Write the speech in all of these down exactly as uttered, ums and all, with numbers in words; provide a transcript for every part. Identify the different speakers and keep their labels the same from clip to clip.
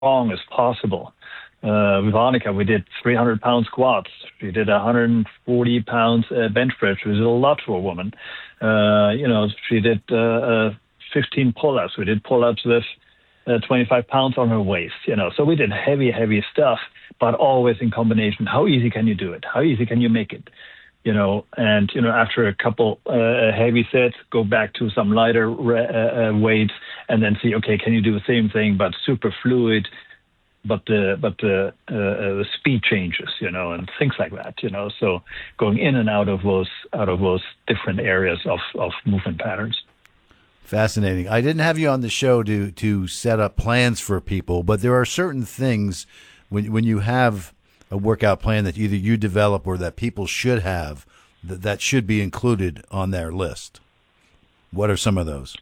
Speaker 1: strong as possible. Uh, with Annika, we did three hundred pound squats. We did one hundred forty pounds uh, bench press, which is a lot for a woman. Uh, you know, she did uh, uh, fifteen pull-ups. We did pull-ups with uh, twenty-five pounds on her waist. You know, so we did heavy, heavy stuff, but always in combination. How easy can you do it? How easy can you make it? You know, and, you know, after a couple uh, heavy sets, go back to some lighter uh, uh, weights and then see, okay, can you do the same thing, but super fluid, but the but the, uh, uh, the speed changes, you know, and things like that, you know. So going in and out of those out of those different areas of, of movement patterns.
Speaker 2: Fascinating. I didn't have you on the show to to set up plans for people, but there are certain things when when you have a workout plan that either you develop or that people should have that, that should be included on their list. What are some of those?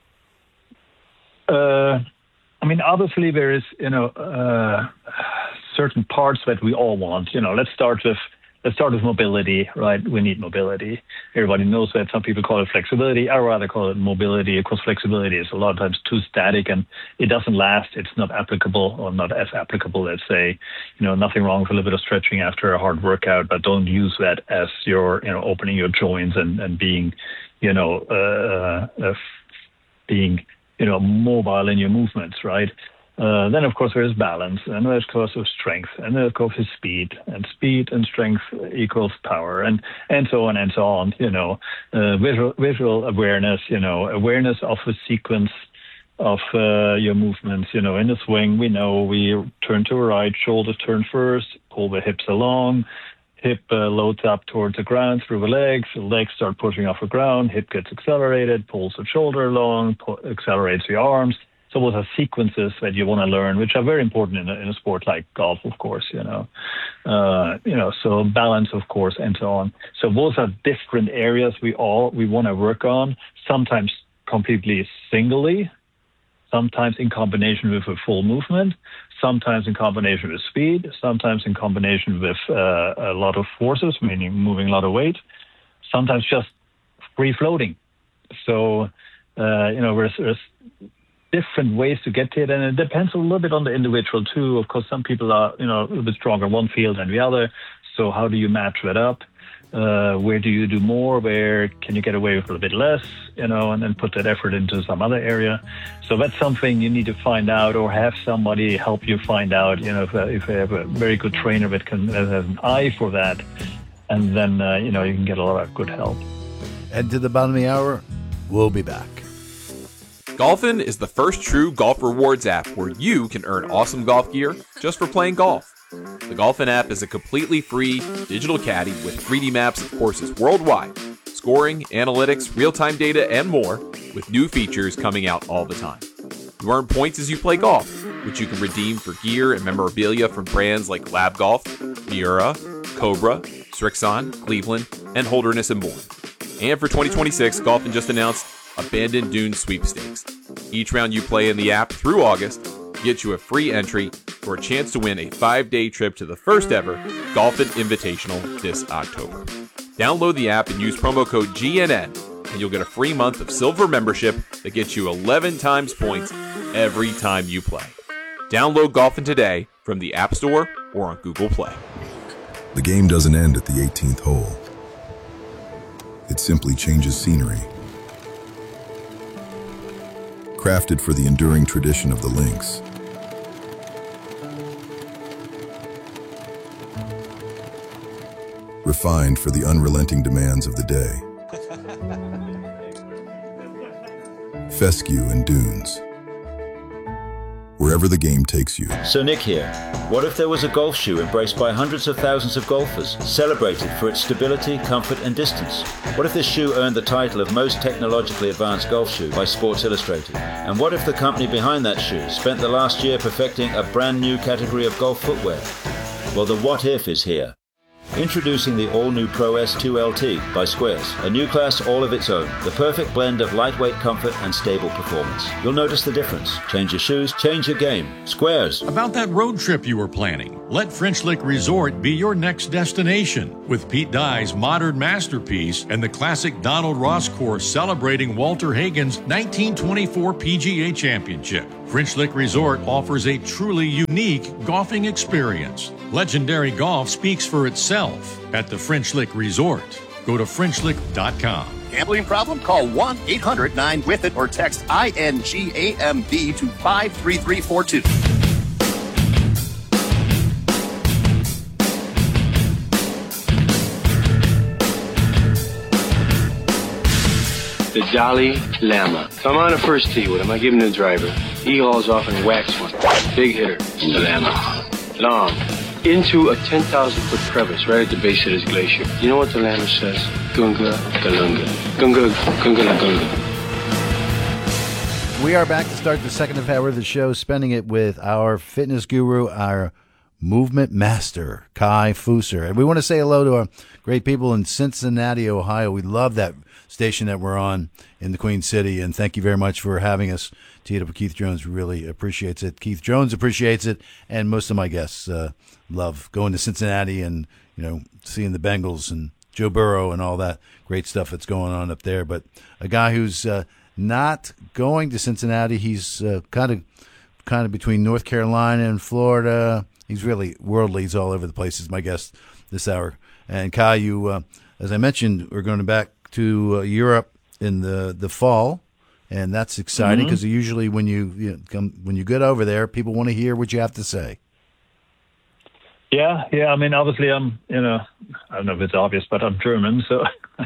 Speaker 1: Uh, I mean, obviously there is, you know, uh, certain parts that we all want. You know, let's start with let's start with mobility, right? We need mobility. Everybody knows that. Some people call it flexibility. I rather call it mobility, because flexibility is a lot of times too static and it doesn't last. It's not applicable, or not as applicable. Let's say, you know, nothing wrong with a little bit of stretching after a hard workout, but don't use that as your, you know, opening your joints and, and being, you know, uh, uh, being, you know, mobile in your movements, right? Uh, then, of course, there is balance, and there's, of course, of strength, and then, of course, is speed, and speed and strength equals power, and, and so on and so on, you know, uh, visual, visual awareness, you know, awareness of the sequence of uh, your movements, you know, in the swing, we know we turn to the right, shoulders turn first, pull the hips along, hip uh, loads up towards the ground through the legs, the legs start pushing off the ground, hip gets accelerated, pulls the shoulder along, pu- accelerates the arms. So those are sequences that you want to learn, which are very important in a, in a sport like golf, of course, you know. Uh, you know, so balance, of course, and so on. So those are different areas we all, we want to work on, sometimes completely singly, sometimes in combination with a full movement, sometimes in combination with speed, sometimes in combination with uh, a lot of forces, meaning moving a lot of weight, sometimes just free floating. So, uh, you know, there's, there's different ways to get to it, and it depends a little bit on the individual too. Of course, some people are, you know, a little bit stronger in one field than the other. So how do you match that up? Uh, where do you do more? Where can you get away with a little bit less? You know, and then put that effort into some other area. So that's something you need to find out, or have somebody help you find out. You know, if, uh, if you have a very good trainer that can that has an eye for that, and then uh, you know, you can get a lot of good help.
Speaker 2: And to the bottom of the hour, we'll be back.
Speaker 3: Golfin is the first true golf rewards app where you can earn awesome golf gear just for playing golf. The Golfin app is a completely free digital caddy with three D maps of courses worldwide, scoring, analytics, real-time data, and more, with new features coming out all the time. You earn points as you play golf, which you can redeem for gear and memorabilia from brands like Lab Golf, Miura, Cobra, Strixon, Cleveland, and Holderness and Bourne. And for twenty twenty-six, Golfin just announced Abandoned Dunes Sweepstakes. Each round you play in the app through August gets you a free entry for a chance to win a five-day trip to the first ever Golfin Invitational this October. Download the app and use promo code G N N, and you'll get a free month of silver membership that gets you eleven times points every time you play. Download Golfin today from the App Store or on Google Play.
Speaker 4: The game doesn't end at the eighteenth hole. It simply changes scenery. Crafted for the enduring tradition of the links. Refined for the unrelenting demands of the day. Fescue and dunes. Wherever the game takes you.
Speaker 5: So Nick here. What if there was a golf shoe embraced by hundreds of thousands of golfers, celebrated for its stability, comfort and distance? What if this shoe earned the title of most technologically advanced golf shoe by Sports Illustrated? And what if the company behind that shoe spent the last year perfecting a brand new category of golf footwear? Well, the what if is here. Introducing the all-new Pro S two L T by Squares, a new class all of its own, the perfect blend of lightweight comfort and stable performance. You'll notice the difference. Change your shoes, change your game. Squares.
Speaker 6: About that road trip you were planning, let French Lick Resort be your next destination. With Pete Dye's modern masterpiece and the classic Donald Ross course celebrating Walter Hagen's nineteen twenty-four P G A Championship. French Lick Resort offers a truly unique golfing experience. Legendary golf speaks for itself at the French Lick Resort. Go to French Lick dot com.
Speaker 7: Gambling problem? Call one eight hundred nine with it or text I N G A M B to five three three four two.
Speaker 8: The Dalai Lama. So I'm on the first tee with him. I give him the driver. He hauls off and whacks one. Big hitter, the Lama. Long. Into a ten thousand foot crevice right at the base of this glacier. You know what the Lama says? Gunga Galunga. Gunga Gunga Gunga.
Speaker 2: We are back to start the second hour of the show, spending it with our fitness guru, our movement master, Kai Fusser. And we want to say hello to our great people in Cincinnati, Ohio. We love that station that we're on in the Queen City, and thank you very much for having us. Teed up with Keith Jones really appreciates it. Keith Jones appreciates it, and most of my guests uh, love going to Cincinnati and, you know, seeing the Bengals and Joe Burrow and all that great stuff that's going on up there. But a guy who's uh, not going to Cincinnati, he's uh, kind of kind of between North Carolina and Florida. He's really worldly. He's all over the place. He's my guest this hour. And Kai, you, uh, as I mentioned, we're going back to uh, Europe in the, the fall, and that's exciting because mm-hmm. usually when you, you know, come when you get over there, people want to hear what you have to say.
Speaker 1: Yeah, yeah. I mean, obviously, I'm you know, I don't know if it's obvious, but I'm German, so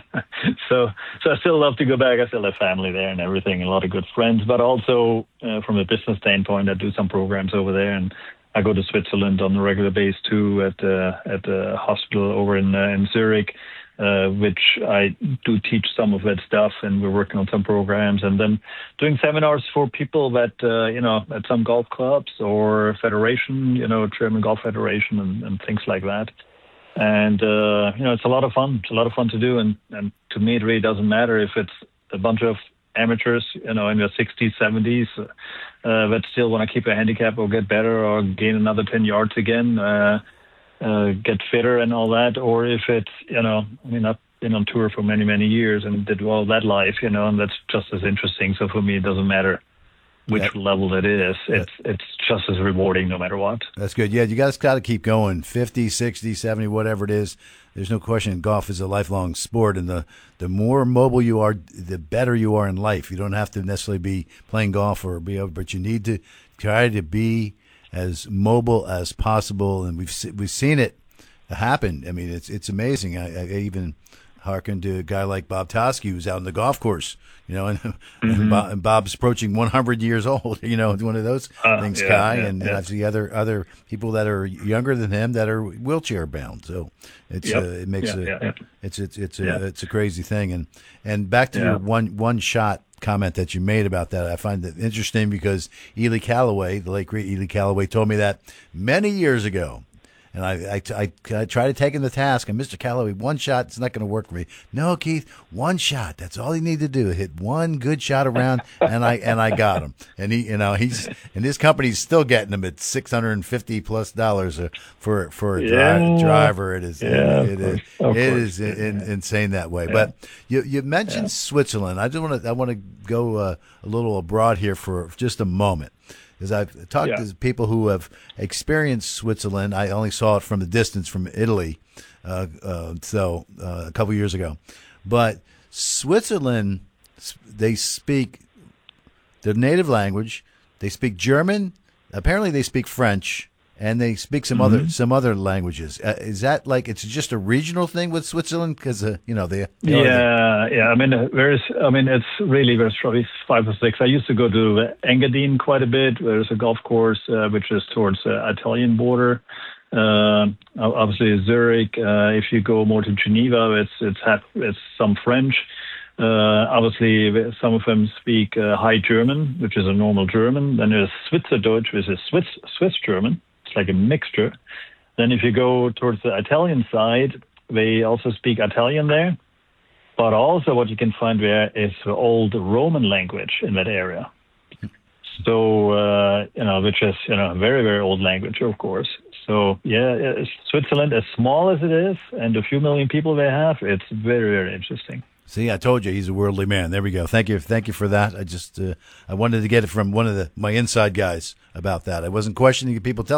Speaker 1: so so I still love to go back. I still have family there and everything, and a lot of good friends. But also uh, from a business standpoint, I do some programs over there, and I go to Switzerland on a regular basis too at uh, at the hospital over in uh, in Zurich. Uh, which I do teach some of that stuff, and we're working on some programs, and then doing seminars for people that, uh, you know, at some golf clubs or federation, you know, German Golf Federation and, and things like that. And, uh, you know, it's a lot of fun. It's a lot of fun to do. And, and to me, it really doesn't matter if it's a bunch of amateurs, you know, in their sixties, seventies, uh, that still want to keep a handicap or get better or gain another ten yards again, uh, Uh, get fitter and all that, or if it's, you know, I mean, I've been on tour for many, many years and did all that life, you know, and that's just as interesting. So for me, it doesn't matter which yeah. level it is. It's yeah. it's just as rewarding no matter what.
Speaker 2: That's good. Yeah, you guys got to keep going. fifty, sixty, seventy, whatever it is. There's no question golf is a lifelong sport, and the, the more mobile you are, the better you are in life. You don't have to necessarily be playing golf or be over, but you need to try to be as mobile as possible, and we've we've seen it happen. I mean, it's it's amazing. I, I even hearken to a guy like Bob Toski, who's out on the golf course, you know, and, mm-hmm. and, Bob, and Bob's approaching one hundred years old. You know, it's one of those uh, things,
Speaker 1: yeah,
Speaker 2: Kai,
Speaker 1: yeah,
Speaker 2: and
Speaker 1: yeah.
Speaker 2: I see other other people that are younger than him that are wheelchair bound. So it's
Speaker 1: yep.
Speaker 2: uh, it makes
Speaker 1: yeah,
Speaker 2: a
Speaker 1: yeah, yeah.
Speaker 2: it's it's it's a
Speaker 1: yeah.
Speaker 2: it's a crazy thing. And and back to
Speaker 1: yeah.
Speaker 2: your one one shot comment that you made about that. I find it interesting because Ely Callaway, the late great Ely Callaway, told me that many years ago. And I, I, I, I try to take him to task. And Mister Callaway, one shot, it's not going to work for me. No, Keith, one shot. That's all you need to do. Hit one good shot around, and I and I got him. And he, you know, he's and his company's still getting him at six hundred and fifty plus dollars for for a
Speaker 1: yeah.
Speaker 2: dri- driver. It is
Speaker 1: yeah,
Speaker 2: it, it is
Speaker 1: it
Speaker 2: is in, insane that way. Yeah. But you you mentioned yeah. Switzerland. I just want to I want to go uh, a little abroad here for just a moment. Because I've talked yeah. to people who have experienced Switzerland. I only saw it from the distance from Italy, uh, uh, so uh, a couple years ago. But Switzerland, they speak their native language. They speak German. Apparently, they speak French, and they speak some mm-hmm. other some other languages. Uh, is that like it's just a regional thing with Switzerland? Because uh, you know they. they
Speaker 1: yeah, yeah. I mean, uh, there's. I mean, it's really there's probably five or six. I used to go to Engadine quite a bit. There's a golf course uh, which is towards the Italian border. Uh, obviously, Zurich. Uh, if you go more to Geneva, it's it's have, it's some French. Uh, obviously, some of them speak uh, High German, which is a normal German. Then there's Schweizerdeutsch, which is Swiss Swiss German. It's like a mixture. Then if you go towards the Italian side, they also speak Italian there. But also what you can find there is the old Roman language in that area. So, uh, you know, which is, you know, a very, very old language, of course. So, yeah, Switzerland, as small as it is, and a few million people they have, it's very, very interesting.
Speaker 2: See, I told you he's a worldly man. There we go. Thank you, thank you for that. I just uh, I wanted to get it from one of the my inside guys about that. I wasn't questioning people telling